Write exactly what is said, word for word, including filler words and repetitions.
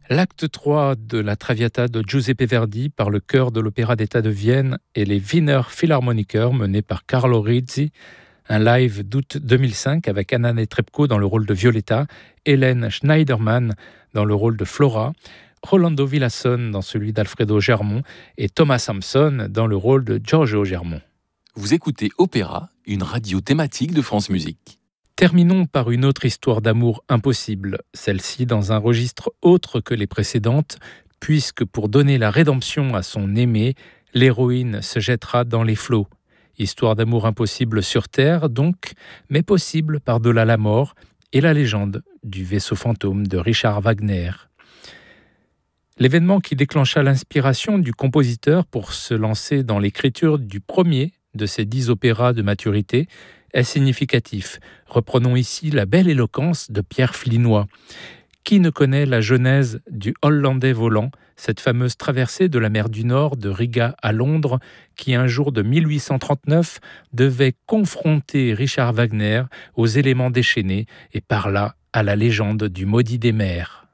L'acte trois de la Traviata de Giuseppe Verdi par le chœur de l'Opéra d'État de Vienne et les Wiener Philharmoniker menés par Carlo Rizzi. Un live d'août deux mille cinq avec Anna Netrebko dans le rôle de Violetta, Hélène Schneiderman dans le rôle de Flora, Rolando Villasson dans celui d'Alfredo Germont et Thomas Sampson dans le rôle de Giorgio Germont. Vous écoutez Opéra, une radio thématique de France Musique. Terminons par une autre histoire d'amour impossible, celle-ci dans un registre autre que les précédentes, puisque pour donner la rédemption à son aimé, l'héroïne se jettera dans les flots. Histoire d'amour impossible sur Terre, donc, mais possible par-delà la mort et la légende du vaisseau fantôme de Richard Wagner. L'événement qui déclencha l'inspiration du compositeur pour se lancer dans l'écriture du premier de ces dix opéras de maturité est significatif. Reprenons ici la belle éloquence de Pierre Flinois. Qui ne connaît la genèse du Hollandais volant, cette fameuse traversée de la mer du Nord de Riga à Londres, qui un jour de mille huit cent trente-neuf devait confronter Richard Wagner aux éléments déchaînés et par là à la légende du maudit des mers.